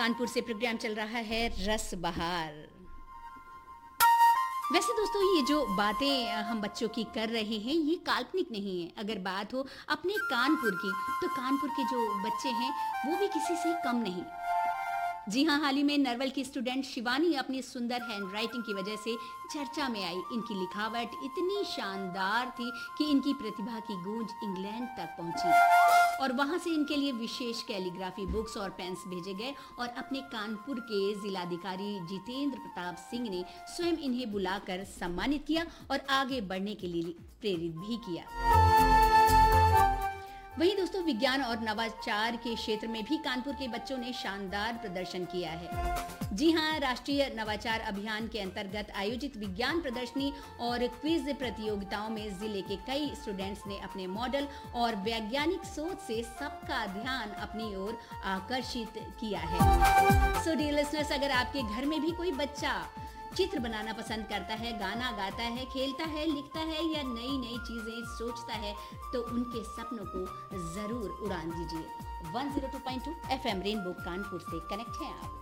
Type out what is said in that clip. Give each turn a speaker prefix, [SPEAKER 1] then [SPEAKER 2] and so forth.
[SPEAKER 1] कानपुर से प्रोग्राम चल रहा है रस बहार। वैसे दोस्तों ये जो बातें हम बच्चों की कर रहे हैं ये काल्पनिक नहीं है। अगर बात हो अपने कानपुर की तो कानपुर के जो बच्चे हैं वो भी किसी से कम नहीं। जी हाँ, हाल ही में नरवल की स्टूडेंट शिवानी अपनी सुंदर हैंडराइटिंग की वजह से चर्चा में आई। इनकी लिखावट इतनी शानदार थी कि इनकी प्रतिभा की गूंज इंग्लैंड तक पहुंची और वहां से इनके लिए विशेष कैलीग्राफी बुक्स और पेन्स भेजे गए और अपने कानपुर के जिलाधिकारी जितेंद्र प्रताप सिंह ने स्वयं इन्हें बुलाकर सम्मानित किया और आगे बढ़ने के लिए प्रेरित भी किया। वहीं दोस्तों विज्ञान और नवाचार के क्षेत्र में भी कानपुर के बच्चों ने शानदार प्रदर्शन किया है। जी हां, राष्ट्रीय नवाचार अभियान के अंतर्गत आयोजित विज्ञान प्रदर्शनी और क्विज प्रतियोगिताओं में जिले के कई स्टूडेंट्स ने अपने मॉडल और वैज्ञानिक सोच से सबका ध्यान अपनी ओर आकर्षित किया है। सो डियर लिसनर्स, अगर आपके घर में भी कोई बच्चा चित्र बनाना पसंद करता है, गाना गाता है, खेलता है, लिखता है या नई नई चीजें सोचता है तो उनके सपनों को जरूर उड़ान दीजिए। 102.2 FM रेनबो कानपुर से कनेक्ट हैं आप।